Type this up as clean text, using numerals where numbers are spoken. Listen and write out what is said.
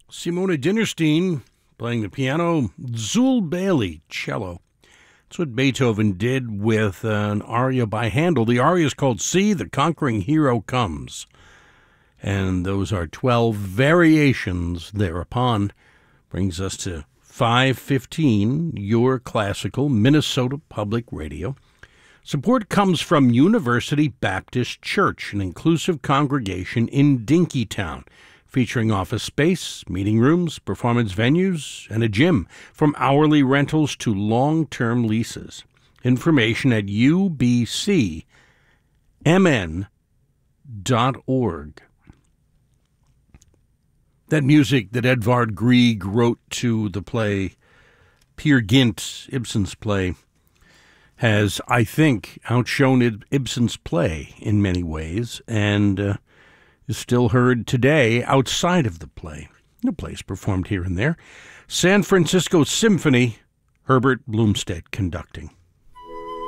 Simona Dinnerstein playing the piano, Zul Bailey, cello. That's what Beethoven did with an aria by Handel. The aria is called See, the Conquering Hero Comes. And those are 12 variations thereupon. Brings us to 5:15, your classical Minnesota Public Radio. Support comes from University Baptist Church, an inclusive congregation in Dinkytown, featuring office space, meeting rooms, performance venues, and a gym, from hourly rentals to long-term leases. Information at ubcmn.org. That music that Edvard Grieg wrote to the play Peer Gynt, Ibsen's play, has, I think, outshone Ibsen's play in many ways, and is still heard today outside of the play. The play's performed here and there. San Francisco Symphony, Herbert Blumstedt conducting.